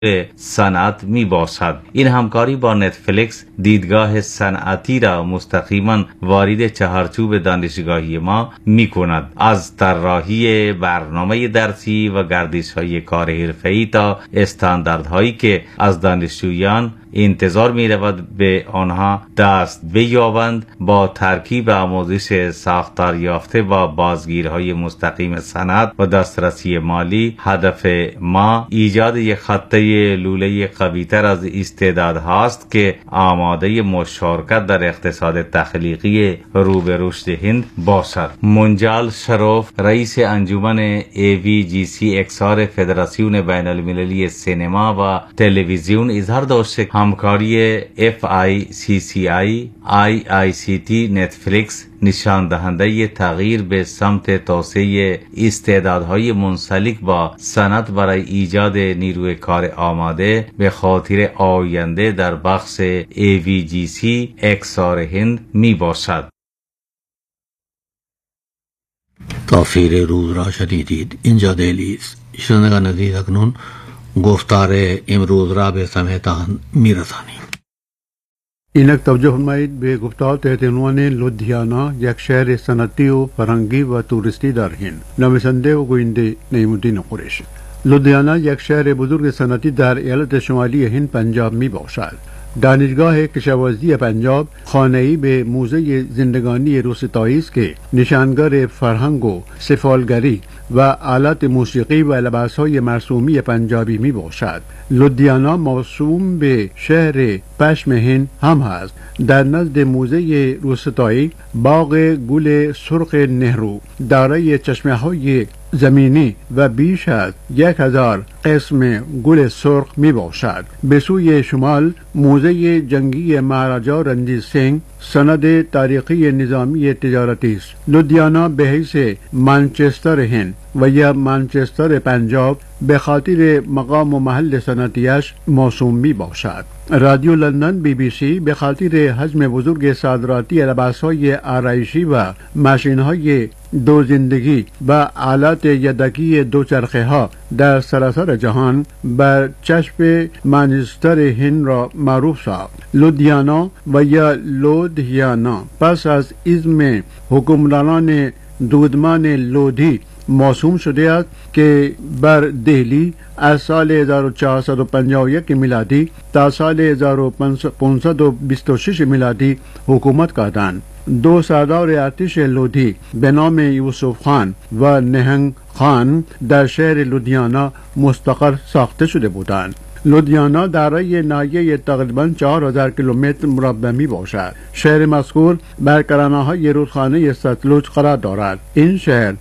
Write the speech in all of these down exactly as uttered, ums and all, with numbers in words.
صنعت می باشد. این همکاری با نتفلیکس دیدگاه صنعتی را مستقیما وارد چهارچوب دانشگاهی ما می کند. از طراحی برنامه درسی و گردش های کار حرفه‌ای تا استانداردهایی که از دانشجویان انتظار می رود به آنها دست بیابند، با ترکیب آموزش ساختار یافته با بازگیرهای مستقیم صنعت و دسترسی مالی، هدف ما ایجاد یک خطه لوله قوی‌تر از استعدادهاست که آماده مشارکت در اقتصاد تخلیقی رو به رشد هند باشد. منجل شروف، رئیس انجمن ای وی جی سی اکسار فدراسیون بین المللی سینما و تلویزیون اظهار داشت همکاری اف آی سی سی آی، آی آی سی تی، نتفلیکس نشان دهنده تغییر به سمت توسعه استعدادهای منسلک با صنعت برای ایجاد نیروی کار آماده به خاطر آینده در بخش ای وی جی سی اکسار هند می باشد. تافیر روز را شنیدید. اینجا دهلی است. شنوندگان عزیز، اکنون گفتار امروز را به سمعتان می رسانیم. اینک توجه فرمایید به گفتار تحت عنوان لودھیانہ، یک شهر صنعتی و فرهنگی و توریستی در هند، نویسنده و گوینده نعیم الدین قریشی. لودھیانہ یک شهر بزرگ صنعتی در ایالت شمالی هند پنجاب می باشد. دانشگاه کشاورزی پنجاب خانه‌ای به موزه زندگانی روستایی است که نشانگر فرهنگ و سفالگری و آلات موسیقی و لباسهای مرسومی پنجابی می باشد. لودھیانہ موسوم به شهر پشم هند هم است. در نزد موزه روستایی باغ گل سرخ نهرو دارای چشمه های زمینی و بیش از یک هزار قسم گل سرخ می باشد. به سوی شمال موزه جنگی مهاراجا رنجیت سنگھ سند تاریخی نظامی تجارتی است. لودھیانہ به حیث مانچستر هند و یا مانچستر پنجاب به خاطر مقام و محل صنعتیش موسوم می باشد. رادیو لندن بی بی سی به خاطر حجم بزرگ صادراتی لباسهای آرایشی و ماشین‌های دو زندگی و آلات یدکی دوچرخه ها در سراسر جهان بر چشم مانچستر هند را معروف ساخت. لودھیانہ و یا لودھیانہ پس از اسم حکمرانان دودمان لودھی موسوم شده است که بر دهلی از سال هزار و چهارصد و پنجاه و یک میلادی تا سال هزار و پانصد و بیست و شش میلادی حکومت کردند. دو سردار ارتش لودھی به نام یوسف خان و نهنگ خان در شهر لودھیانہ مستقر ساخته شده بودند. لودھیانہ دارای ناحیه تقریباً چهار هزار کیلومتر مربع می باشد. شهر مذکور بر کرانه‌های رودخانه ستلج قرار دارد. این شهر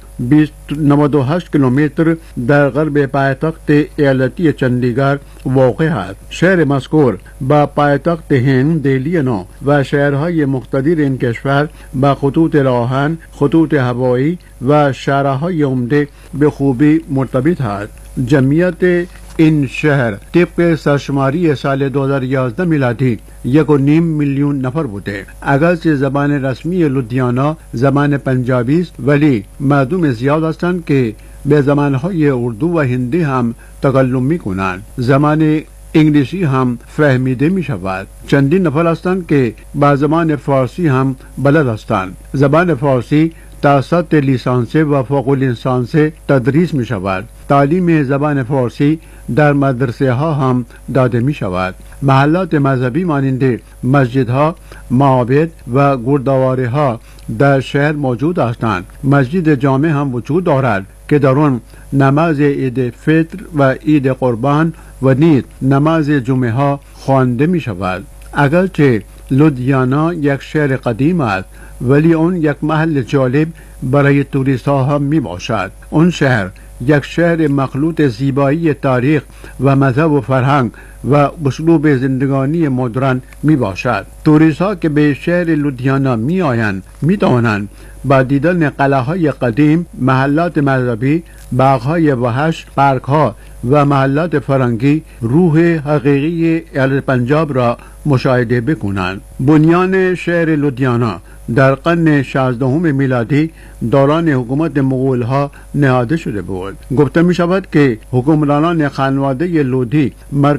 نود و هشت کیلومتر در غرب پایتخت ایالتی چندیگڑ واقع است. شهر مذکور با پایتخت هند دهلی نو و شهرهای مقتدر این کشور با خطوط راهن، خطوط هوایی و شهرهای عمده به خوبی مرتبط است. جمعیت این شهر طبق سرشماری سال دو هزار و یازده میلادی یک و نیم میلیون نفر بوده. اگرچه زبان رسمی لودھیانہ زبان پنجابی است، ولی مردم زیاد هستند که به زبانهای اردو و هندی هم تکلم می کنند. زبان انگلیسی هم فهمیده می شود. چندین نفر هستند که با زبان فارسی هم بلد هستند. زبان فارسی تا سطح لیسانسه و فوق لیسانسه تدریس می شود. تعلیم زبان فارسی در مدرسه ها هم داده می شود. محلات مذهبی مانند مسجدها، معابد و گردواره ها در شهر موجود هستند. مسجد جامع هم وجود دارد که در آن نماز عید فطر و عید قربان و نیز نماز جمعه ها خوانده می شود. اگرچه لودھیانہ یک شهر قدیم است، ولی اون یک محل جالب برای توریست ها هم می باشد. اون شهر یک شهر مخلوط زیبایی تاریخ و مذهب و فرهنگ و اسلوب زندگانی مدرن می باشد. توریست ها که به شهر لودھیانہ می آیند می توانند با دیدن قلعه های قدیم، محلات مذهبی، باغ های وحش، پارک ها و محلات فرنگی روح حقیقی ایالت پنجاب را مشاهده بکنند. بنیان شهر لودھیانہ در قرن شانزدهم میلادی دوران حکومت مغول ها نهاده شده بود. گفته می شود که حکمرانان خانواده لودھی